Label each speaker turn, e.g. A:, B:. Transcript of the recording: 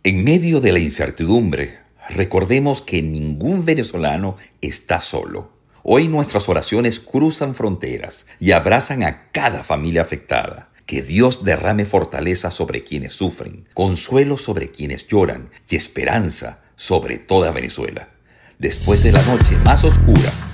A: En medio de la incertidumbre, recordemos que ningún venezolano está solo. Hoy nuestras oraciones cruzan fronteras y abrazan a cada familia afectada. Que Dios derrame fortaleza sobre quienes sufren, consuelo sobre quienes lloran y esperanza sobre toda Venezuela. Después de la noche más oscura,